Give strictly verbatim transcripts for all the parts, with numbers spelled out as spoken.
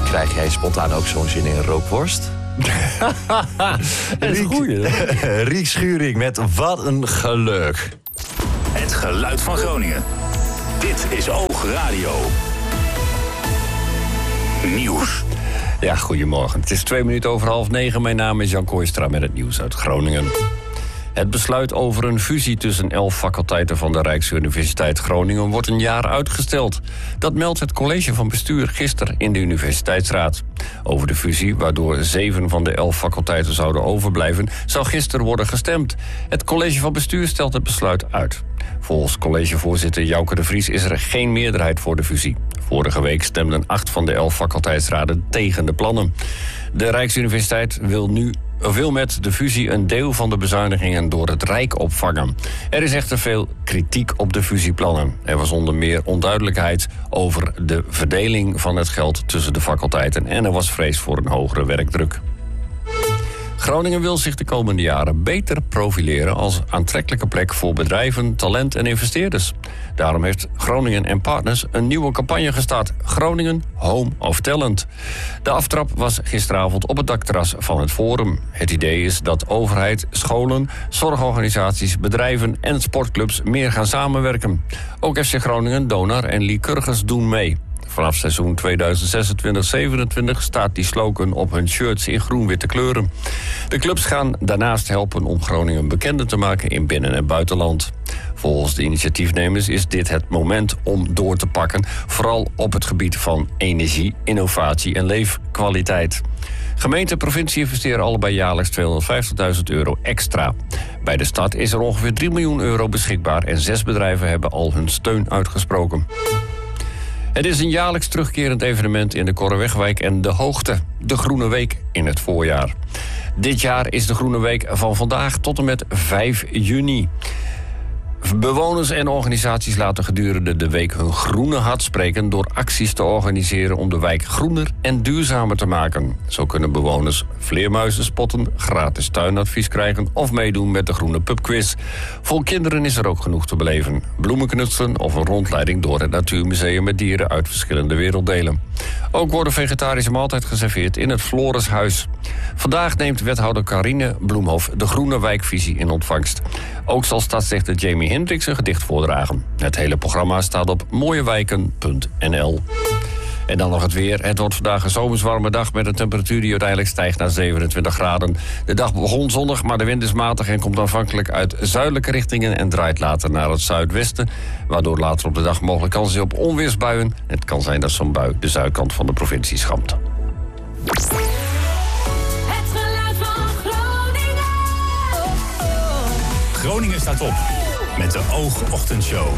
Krijg jij spontaan ook zo'n zin in rookworst? Dat is een goeie. Riek Schuring met Wat een geluk. Het geluid van Groningen. Dit is Oog Radio. Nieuws. Ja, goedemorgen. Het is twee minuten over half negen. Mijn naam is Jan Kooistra met het nieuws uit Groningen. Het besluit over een fusie tussen elf faculteiten van de Rijksuniversiteit Groningen wordt een jaar uitgesteld. Dat meldt het college van bestuur gisteren in de universiteitsraad. Over de fusie, waardoor zeven van de elf faculteiten zouden overblijven, zou gisteren worden gestemd. Het college van bestuur stelt het besluit uit. Volgens collegevoorzitter Jouke de Vries is er geen meerderheid voor de fusie. Vorige week stemden acht van de elf faculteitsraden tegen de plannen. De Rijksuniversiteit wil nu wil met de fusie een deel van de bezuinigingen door het Rijk opvangen. Er is echter veel kritiek op de fusieplannen. Er was onder meer onduidelijkheid over de verdeling van het geld tussen de faculteiten en er was vrees voor een hogere werkdruk. Groningen wil zich de komende jaren beter profileren als aantrekkelijke plek voor bedrijven, talent en investeerders. Daarom heeft Groningen en Partners een nieuwe campagne gestart. Groningen Home of Talent. De aftrap was gisteravond op het dakterras van het Forum. Het idee is dat overheid, scholen, zorgorganisaties, bedrijven en sportclubs meer gaan samenwerken. Ook F C Groningen, Donar en Lycurgus doen mee. Vanaf seizoen tweeduizend zesentwintig zevenentwintig staat die slogan op hun shirts in groen-witte kleuren. De clubs gaan daarnaast helpen om Groningen bekender te maken in binnen- en buitenland. Volgens de initiatiefnemers is dit het moment om door te pakken, vooral op het gebied van energie, innovatie en leefkwaliteit. Gemeente en provincie investeren allebei jaarlijks tweehonderdvijftigduizend euro extra. Bij de stad is er ongeveer drie miljoen euro beschikbaar en zes bedrijven hebben al hun steun uitgesproken. Het is een jaarlijks terugkerend evenement in de Korrewegwijk en De Hoogte, de Groene Week in het voorjaar. Dit jaar is de Groene Week van vandaag tot en met vijf juni. Bewoners en organisaties laten gedurende de week hun groene hart spreken door acties te organiseren om de wijk groener en duurzamer te maken. Zo kunnen bewoners vleermuizen spotten, gratis tuinadvies krijgen of meedoen met de groene pubquiz. Voor kinderen is er ook genoeg te beleven. Bloemen knutselen of een rondleiding door het Natuurmuseum met dieren uit verschillende werelddelen. Ook wordt vegetarische maaltijd geserveerd in het Florishuis. Vandaag neemt wethouder Carine Bloemhof de groene wijkvisie in ontvangst. Ook zal stadsdichter Jamie Hendricks een gedicht voordragen. Het hele programma staat op mooiewijken punt n l. En dan nog het weer. Het wordt vandaag een zomerswarme dag met een temperatuur die uiteindelijk stijgt naar zevenentwintig graden. De dag begon zonnig, maar de wind is matig en komt aanvankelijk uit zuidelijke richtingen en draait later naar het zuidwesten, waardoor later op de dag mogelijk kans is op onweersbuien. Het kan zijn dat zo'n bui de zuidkant van de provincie schampt. Groningen staat op met de Oogochtendshow.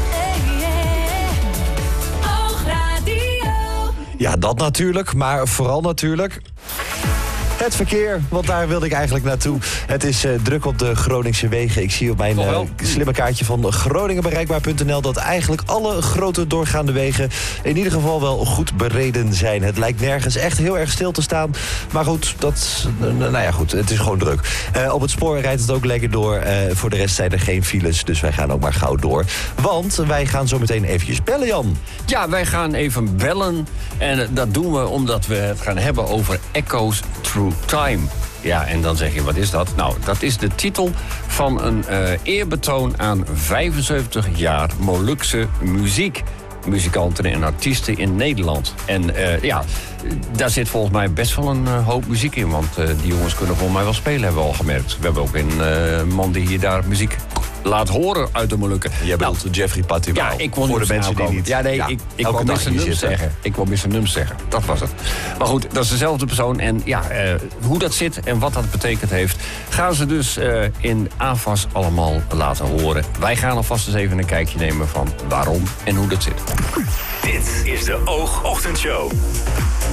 Ja, dat natuurlijk, maar vooral natuurlijk het verkeer, want daar wilde ik eigenlijk naartoe. Het is uh, druk op de Groningse wegen. Ik zie op mijn uh, slimme kaartje van groningenbereikbaar punt n l dat eigenlijk alle grote doorgaande wegen in ieder geval wel goed bereden zijn. Het lijkt nergens echt heel erg stil te staan. Maar goed, dat, uh, nou ja, goed, het is gewoon druk. Uh, op het spoor rijdt het ook lekker door. Uh, voor de rest zijn er geen files, dus wij gaan ook maar gauw door. Want wij gaan zo meteen eventjes bellen, Jan. Ja, wij gaan even bellen. En uh, dat doen we omdat we het gaan hebben over Echoes Through Time. Ja, en dan zeg je, wat is dat? Nou, dat is de titel van een uh, eerbetoon aan vijfenzeventig jaar Molukse muziek. Muzikanten en artiesten in Nederland. En uh, ja, daar zit volgens mij best wel een uh, hoop muziek in. Want uh, die jongens kunnen volgens mij wel spelen, hebben we al gemerkt. We hebben ook een uh, man die hier daar muziek laat horen uit de Molukken. Jij bedoelt nou, Jeffrey Patibaal. Ja, ik kon voor de mensen die niet... Ja, nee, ja, ik, ik wou mister Nums zeggen. Ik wou mister Nums zeggen. Dat was het. Maar goed, dat is dezelfde persoon. En ja, uh, hoe dat zit en wat dat betekend heeft, gaan ze dus uh, in A F A S allemaal laten horen. Wij gaan alvast eens even een kijkje nemen van waarom en hoe dat zit. Dit is de Oogochtendshow.